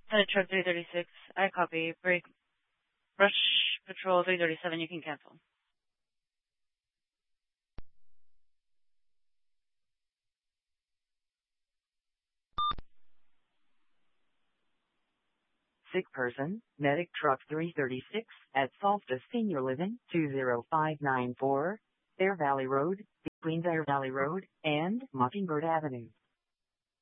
Truck 336, I copy. Break, Rush Patrol 337, you can cancel. Sick person, medic truck 336 at Solstice Senior Living, 20594, Bear Valley Road, between Bear Valley Road and Mockingbird Avenue.